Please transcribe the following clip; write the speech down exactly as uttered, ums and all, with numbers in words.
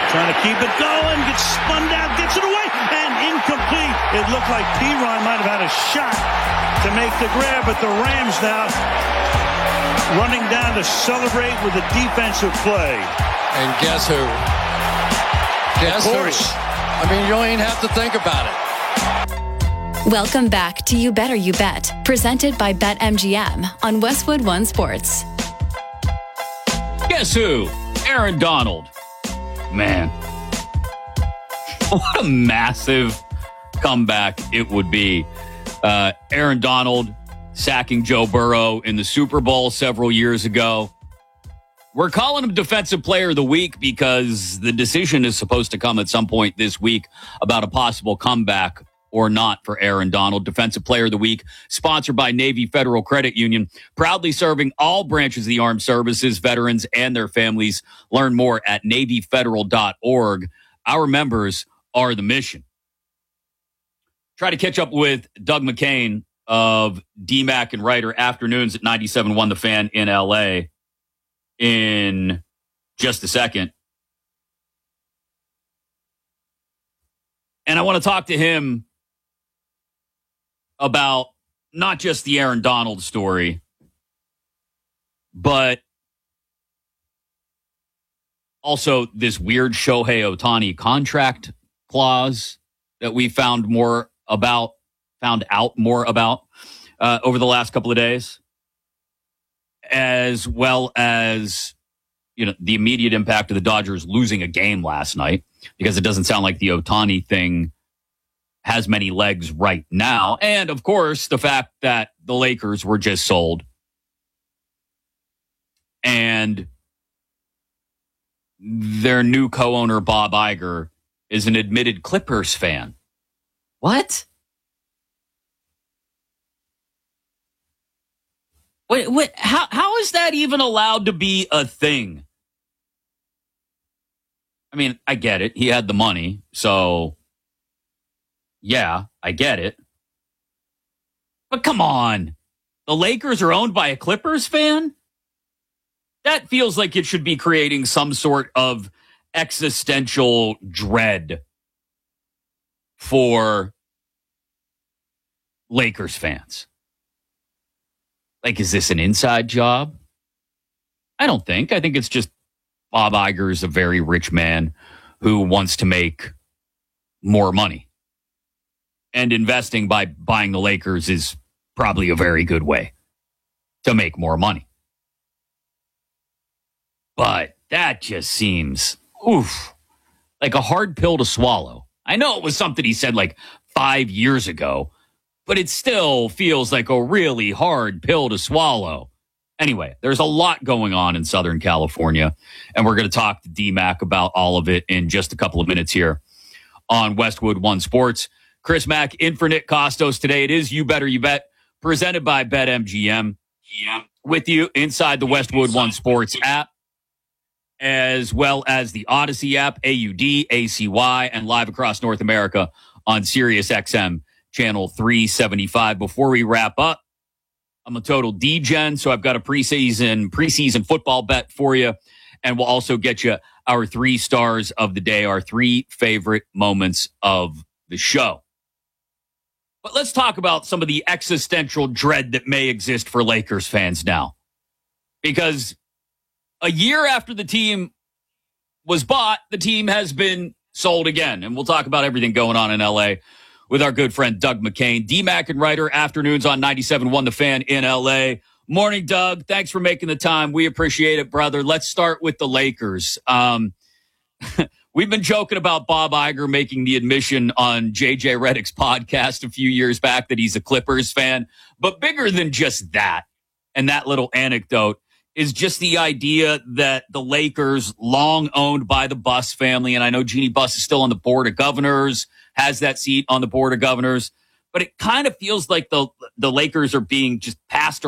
Trying to keep it going, gets spun down, gets it away, and incomplete. It looked like Perine might have had a shot to make the grab, but the Rams now running down to celebrate with a defensive play. And guess who? Guess of course. who? I mean, you don't even have to think about it. Welcome back to You Better You Bet, presented by BetMGM on Westwood One Sports. Guess who? Aaron Donald. Man, what a massive comeback it would be. Uh, Aaron Donald sacking Joe Burrow in the Super Bowl several years ago. We're calling him Defensive Player of the Week because the decision is supposed to come at some point this week about a possible comeback or not for Aaron Donald. Defensive Player of the Week, sponsored by Navy Federal Credit Union, proudly serving all branches of the armed services, veterans, and their families. Learn more at navy federal dot org. Our members are the mission. Try to catch up with Doug McCain of D Mac and Writer Afternoons at ninety-seven point one The Fan in L A in just a second. And I want to talk to him about not just the Aaron Donald story, but also this weird Shohei Ohtani contract clause that we found more about, found out more about uh, over the last couple of days, as well as, you know, the immediate impact of the Dodgers losing a game last night, because it doesn't sound like the Ohtani thing has many legs right now. And, of course, the fact that the Lakers were just sold. And their new co-owner, Bob Iger, is an admitted Clippers fan. What? Wait, wait, how, how is that even allowed to be a thing? I mean, I get it. He had the money, so yeah, I get it. But come on. The Lakers are owned by a Clippers fan? That feels like it should be creating some sort of existential dread for Lakers fans. Like, is this an inside job? I don't think. I think it's just Bob Iger is a very rich man who wants to make more money. And investing by buying the Lakers is probably a very good way to make more money. But that just seems, oof, like a hard pill to swallow. I know it was something he said like five years ago, but it still feels like a really hard pill to swallow. Anyway, there's a lot going on in Southern California, and we're going to talk to D Mac about all of it in just a couple of minutes here on Westwood One Sports. Chris Mack in for Nick Costos today. It is You Better You Bet, presented by BetMGM. Yeah. With you inside the Westwood One Sports app, as well as the Odyssey app, A U D, A C Y, and live across North America on Sirius X M channel three seventy-five. Before we wrap up, I'm a total D-gen, so I've got a preseason preseason football bet for you, and we'll also get you our three stars of the day, our three favorite moments of the show. But let's talk about some of the existential dread that may exist for Lakers fans now. Because a year after the team was bought, the team has been sold again. And we'll talk about everything going on in L A with our good friend Doug McCain. D Mac and Writer, afternoons on ninety-seven point one The Fan in L A. Morning, Doug. Thanks for making the time. We appreciate it, brother. Let's start with the Lakers. Um, we've been joking about Bob Iger making the admission on J J Redick's podcast a few years back that he's a Clippers fan. But bigger than just that, and that little anecdote, is just the idea that the Lakers, long owned by the Buss family, and I know Jeannie Buss is still on the board of governors, has that seat on the board of governors, but it kind of feels like the the Lakers are being just passed